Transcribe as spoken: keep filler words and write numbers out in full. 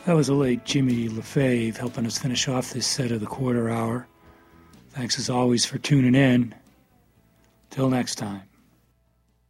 That was the late Jimmy LaFave helping us finish off this set of the quarter hour. Thanks as always for tuning in. Till next time.